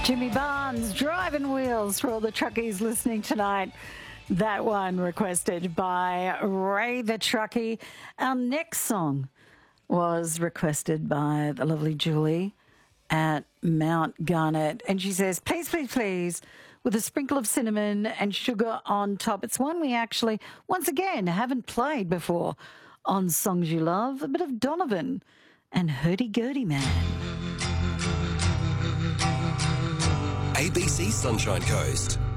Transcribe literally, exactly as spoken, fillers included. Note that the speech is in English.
Jimmy Barnes, Driving Wheels for all the truckies listening tonight. That one requested by Ray the Truckie. Our next song was requested by the lovely Julie at Mount Garnet. And she says, please, please, please, with a sprinkle of cinnamon and sugar on top. It's one we actually, once again, haven't played before on Songs You Love. A bit of Donovan and Hurdy-Gurdy Man. A B C Sunshine Coast.